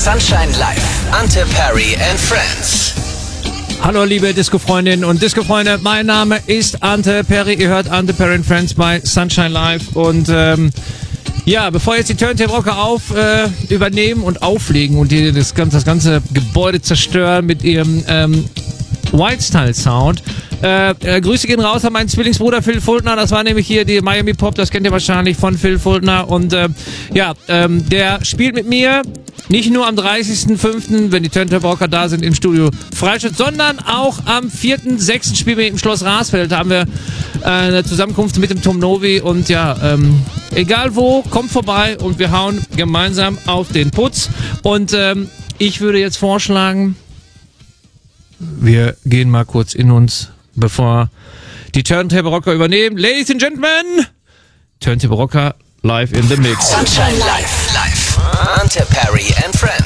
Sunshine Live, Ante Perry and Friends. Hallo liebe Disco-Freundinnen und Disco-Freunde, mein Name ist Ante Perry, ihr hört Ante Perry and Friends bei Sunshine Live und bevor jetzt die Turntable Rocker übernehmen und auflegen und die das ganze Gebäude zerstören mit ihrem White-Style-Sound. Grüße gehen raus an meinen Zwillingsbruder Phil Fultner, das war nämlich hier die Miami Pop, das kennt ihr wahrscheinlich von Phil Fultner und der spielt mit mir nicht nur am 30.05., wenn die Turntable Rocker da sind im Studio Freistadt, sondern auch am 4.06. spielen wir im Schloss Rasfeld, da haben wir eine Zusammenkunft mit dem Tom Novi und egal wo, kommt vorbei und wir hauen gemeinsam auf den Putz und ich würde jetzt vorschlagen, wir gehen mal kurz in uns, bevor die Turntable Rocker übernehmen. Ladies and Gentlemen, Turntable Rocker live in the mix. Sunshine Live. Ante Perry and Friends.